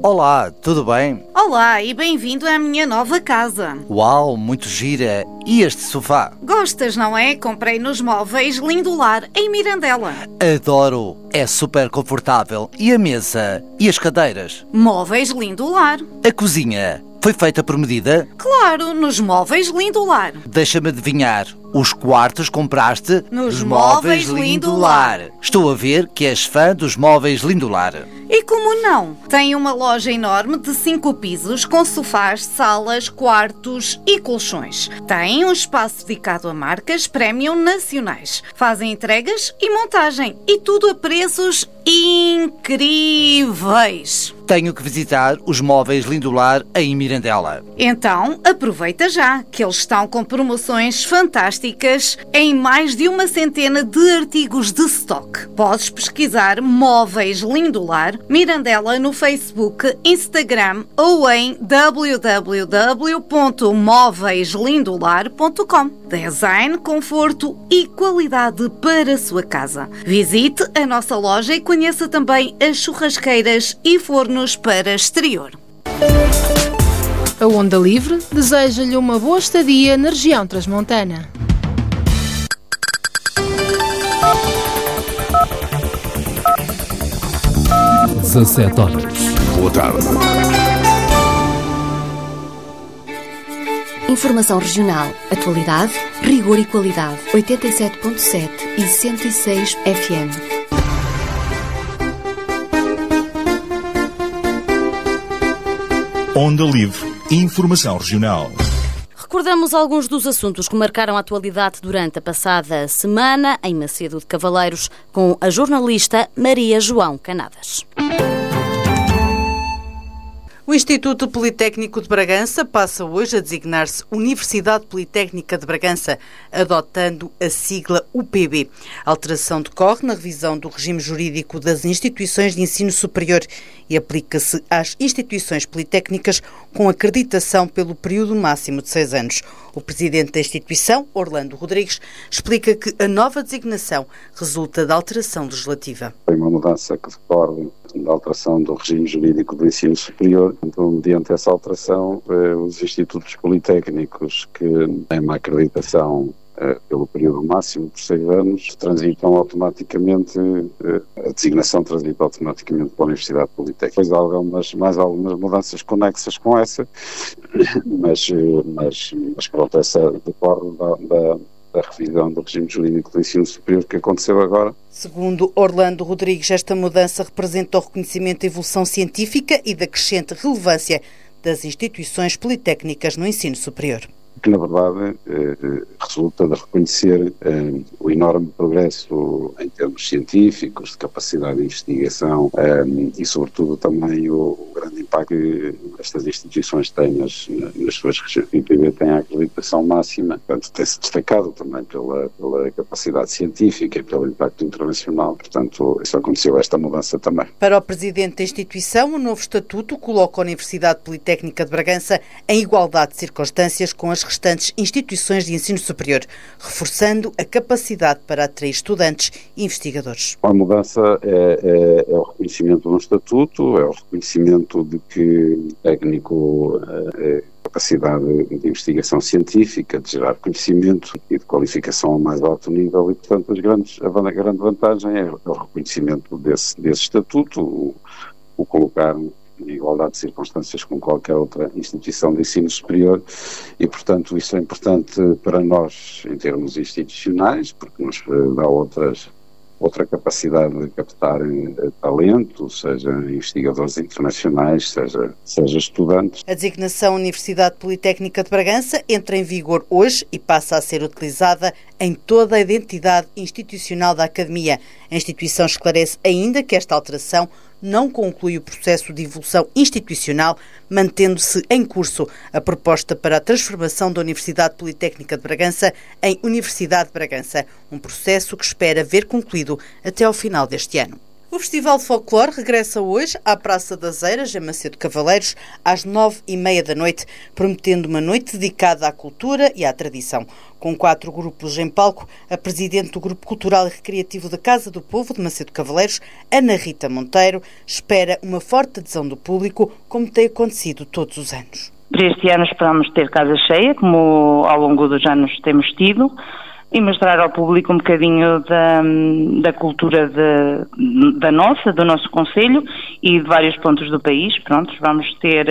Olá, tudo bem? Olá e bem-vindo à minha nova casa. Uau, muito gira. E este sofá? Gostas, não é? Comprei nos móveis Lindolar, em Mirandela. Adoro, é super confortável. E a mesa? E as cadeiras? Móveis Lindolar. A cozinha? Foi feita por medida? Claro, nos móveis Lindolar. Deixa-me adivinhar, os quartos compraste nos móveis Lindolar. Estou a ver que és fã dos móveis Lindolar. E como não? Tem uma loja enorme de 5 pisos com sofás, salas, quartos e colchões. Tem um espaço dedicado a marcas premium nacionais. Fazem entregas e montagem e tudo a preços incríveis. Tenho que visitar os móveis Lindolar em Mirandela. Então, aproveita já, que eles estão com promoções fantásticas em mais de 100 de artigos de stock. Podes pesquisar Móveis Lindolar Mirandela no Facebook, Instagram ou em www.móveislindolar.com. Design, conforto e qualidade para a sua casa. Visite a nossa loja e conheça também as churrasqueiras e fornos para exterior. A Onda Livre deseja-lhe uma boa estadia na região transmontana. horas. Boa tarde. Informação regional, atualidade, rigor e qualidade. 87.7 e 106 FM. Onda Livre. Informação regional. Recordamos alguns dos assuntos que marcaram a atualidade durante a passada semana em Macedo de Cavaleiros com a jornalista Maria João Canadas. O Instituto Politécnico de Bragança passa hoje a designar-se Universidade Politécnica de Bragança, adotando a sigla UPB. A alteração decorre na revisão do regime jurídico das instituições de ensino superior e aplica-se às instituições politécnicas com acreditação pelo período máximo de 6 anos. O presidente da instituição, Orlando Rodrigues, explica que a nova designação resulta da alteração legislativa. Foi uma mudança que decorre da alteração do regime jurídico do ensino superior. Então, mediante essa alteração, os institutos politécnicos que têm uma acreditação pelo período máximo de 6 anos, transitam automaticamente, a designação transita automaticamente para a Universidade Politécnica. Depois há mais algumas mudanças conexas com essa, mas pronto, essa decorre da revisão do regime jurídico do ensino superior que aconteceu agora. Segundo Orlando Rodrigues, esta mudança representa o reconhecimento da evolução científica e da crescente relevância das instituições politécnicas no ensino superior. Que, na verdade, resulta de reconhecer o enorme progresso em termos científicos, de capacidade de investigação e, sobretudo, também o grande impacto que estas instituições têm nas suas regiões. O IPB tem a acreditação máxima, portanto, tem-se destacado também pela capacidade científica e pelo impacto internacional. Portanto, isso aconteceu, esta mudança também. Para o presidente da instituição, o novo estatuto coloca a Universidade Politécnica de Bragança em igualdade de circunstâncias com as restantes instituições de ensino superior, reforçando a capacidade para atrair estudantes e investigadores. A mudança é o reconhecimento de um estatuto, é o reconhecimento de que o técnico capacidade de investigação científica, de gerar conhecimento e de qualificação ao mais alto nível e, portanto, a grande vantagem é o reconhecimento desse estatuto, o colocar em igualdade de circunstâncias com qualquer outra instituição de ensino superior e, portanto, isso é importante para nós em termos institucionais, porque nos dá outra capacidade de captar talento, seja investigadores internacionais, seja estudantes. A designação Universidade Politécnica de Bragança entra em vigor hoje e passa a ser utilizada em toda a identidade institucional da Academia. A instituição esclarece ainda que esta alteração não conclui o processo de evolução institucional, mantendo-se em curso a proposta para a transformação da Universidade Politécnica de Bragança em Universidade de Bragança, um processo que espera ver concluído até ao final deste ano. O Festival de Folclore regressa hoje à Praça das Eiras, em Macedo Cavaleiros, às 9h30 da noite, prometendo uma noite dedicada à cultura e à tradição. Com 4 grupos em palco, a presidente do Grupo Cultural e Recreativo da Casa do Povo de Macedo Cavaleiros, Ana Rita Monteiro, espera uma forte adesão do público, como tem acontecido todos os anos. Para este ano esperamos ter casa cheia, como ao longo dos anos temos tido, e mostrar ao público um bocadinho da cultura do nosso concelho e de vários pontos do país. Pronto, vamos ter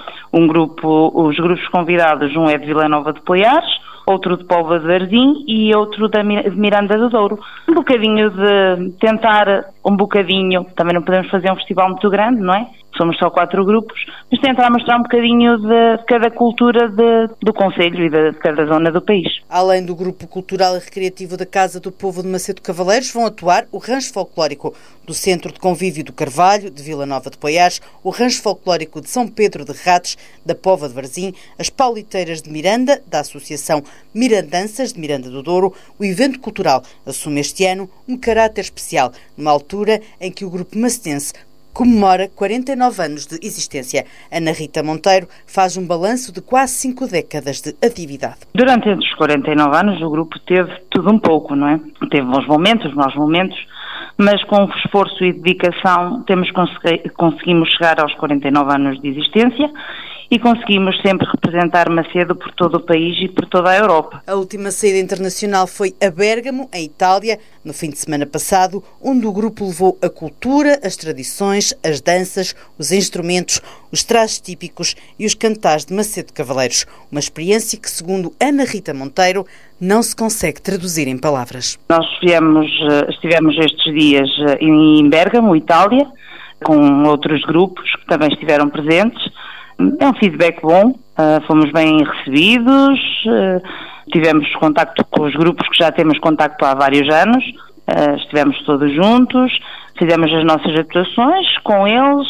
os grupos convidados, um é de Vila Nova de Poiares, outro de Póvoa de Varzim e outro de Miranda do Douro. Um bocadinho de tentar, também não podemos fazer um festival muito grande, não é? Somos só 4 grupos, mas tentar mostrar um bocadinho de cada cultura do concelho e de cada zona do país. Além do Grupo Cultural e Recreativo da Casa do Povo de Macedo Cavaleiros, vão atuar o Rancho Folclórico do Centro de Convívio do Carvalho, de Vila Nova de Poiares, o Rancho Folclórico de São Pedro de Rates, da Póvoa de Varzim, as Pauliteiras de Miranda, da Associação Mirandanças de Miranda do Douro. O evento cultural assume este ano um caráter especial, numa altura em que o grupo macedense comemora 49 anos de existência. Ana Rita Monteiro faz um balanço de quase 5 décadas de atividade. Durante estes 49 anos o grupo teve tudo um pouco, não é? Teve bons momentos, maus momentos, mas com esforço e dedicação conseguimos chegar aos 49 anos de existência e conseguimos sempre representar Macedo por todo o país e por toda a Europa. A última saída internacional foi a Bérgamo, em Itália, no fim de semana passado, onde o grupo levou a cultura, as tradições, as danças, os instrumentos, os trajes típicos e os cantares de Macedo Cavaleiros. Uma experiência que, segundo Ana Rita Monteiro, não se consegue traduzir em palavras. Nós estivemos estes dias em Bérgamo, Itália, com outros grupos que também estiveram presentes. É um feedback bom, fomos bem recebidos, tivemos contacto com os grupos que já temos contacto há vários anos, estivemos todos juntos, fizemos as nossas atuações com eles.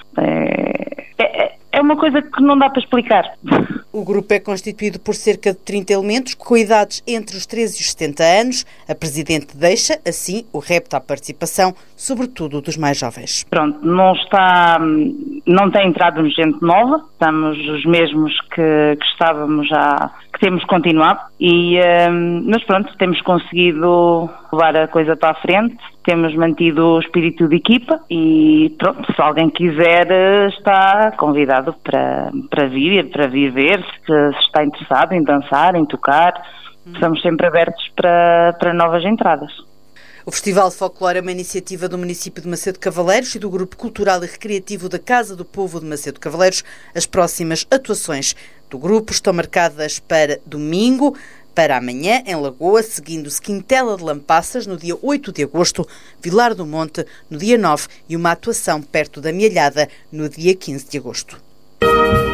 É uma coisa que não dá para explicar. O grupo é constituído por cerca de 30 elementos, com idades entre os 13 e os 70 anos. A presidente deixa, assim, o repto à participação, sobretudo dos mais jovens. Pronto, não tem entrado gente nova, estamos os mesmos que estávamos já, que temos continuado, mas pronto, temos conseguido levar a coisa para a frente, temos mantido o espírito de equipa e pronto, se alguém quiser está convidado para vir ver se está interessado em dançar, em tocar. Estamos sempre abertos para novas entradas. O Festival de Folclore é uma iniciativa do município de Macedo Cavaleiros e do Grupo Cultural e Recreativo da Casa do Povo de Macedo Cavaleiros. As próximas atuações do grupo estão marcadas para domingo, para amanhã em Lagoa, seguindo-se Quintela de Lampassas no dia 8 de agosto, Vilar do Monte no dia 9 e uma atuação perto da Mielhada no dia 15 de agosto.